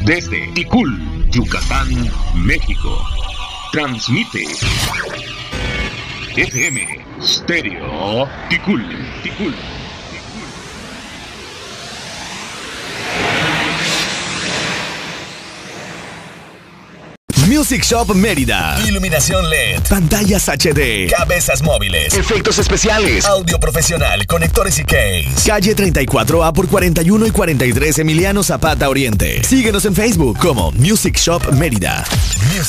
desde Ticul, Yucatán, México. Transmite FM Stereo Ticul. Music Shop Mérida. Iluminación LED. Pantallas HD. Cabezas móviles. Efectos especiales. Audio profesional. Conectores y case. Calle 34A por 41 y 43 Emiliano Zapata Oriente. Síguenos en Facebook como Music Shop Mérida.